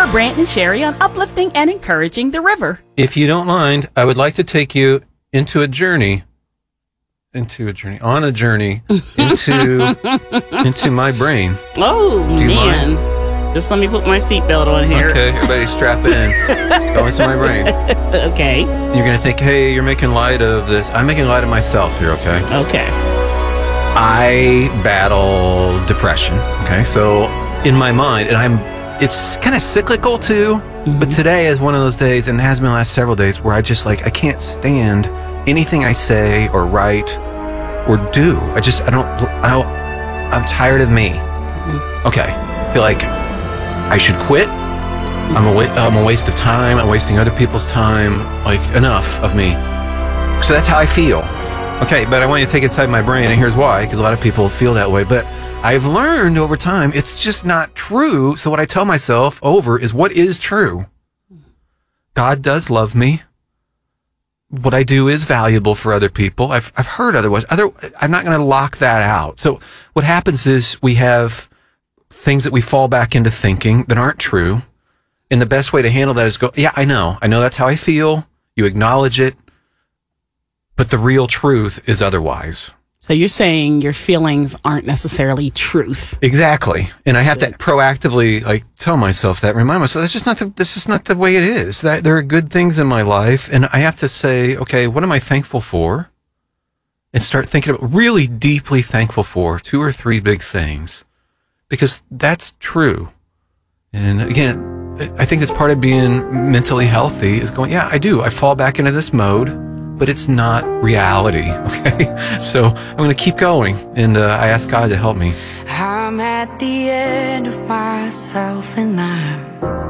are Brant and Sherry on uplifting and encouraging the river. If you don't mind, I would like to take you on a journey into my brain. Oh, Do you man. mind? Just let me put my seatbelt on here. Okay, everybody strap in. Go into my brain. Okay. You're going to think, hey, you're making light of this. I'm making light of myself here, okay? Okay. I battle depression, okay? So in my mind, it's kind of cyclical too, but today is one of those days, and it has been the last several days, where I I can't stand anything I say or write or do. I'm tired of me. Okay. I feel like I should quit. I'm a waste of time. I'm wasting other people's time. Like, enough of me. So that's how I feel. Okay, but I want you to take it inside my brain, and here's why, because a lot of people feel that way. But I've learned over time, it's just not true. So what I tell myself over is what is true. God does love me. What I do is valuable for other people. I've heard otherwise. I'm not going to lock that out. So what happens is we have things that we fall back into thinking that aren't true. And the best way to handle that is go, yeah, I know that's how I feel. You acknowledge it. But the real truth is otherwise. So you're saying your feelings aren't necessarily truth. Exactly. And I have to proactively tell myself that, remind myself this is not the way it is. That there are good things in my life, and I have to say, okay, what am I thankful for? And start thinking about really deeply thankful for 2 or 3 big things, because that's true. And again, I think it's part of being mentally healthy is going, yeah, I do. I fall back into this mode, but it's not reality, okay? So I'm going to keep going, and I ask God to help me. I'm at the end of myself, and I'm